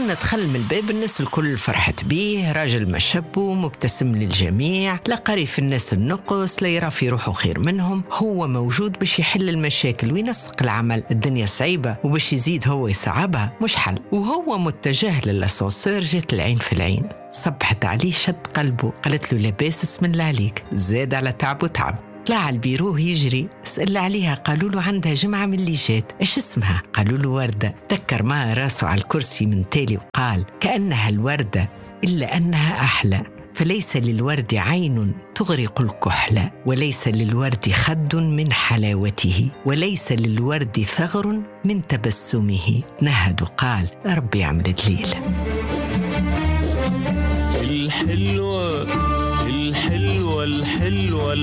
كنا دخل من الباب الناس الكل فرحت بيه، راجل ما شبه مبتسم للجميع، لا قاري في الناس النقص، لا يرى في روحه خير منهم، هو موجود باش يحل المشاكل وينسق العمل. الدنيا صعيبة وباش يزيد هو يصعبها مش حل. وهو متجه للأسانسير، جت العين في العين، صبحت عليه شد قلبه، قالت له لاباس اسم الله عليك، زاد على تعب وتعب. طلع البيروه يجري، سأل عليها، قالوا له عندها جمعة من اللي جات، ايش اسمها؟ قالوا له وردة. تكر معها راسه على الكرسي من تالي وقال كأنها الوردة إلا أنها أحلى، فليس للورد عين تغرق الكحل، وليس للورد خد من حلاوته، وليس للورد ثغر من تبسمه. نهد وقال يا رب يعمل دليل. الحلوة الحلوة الحلوة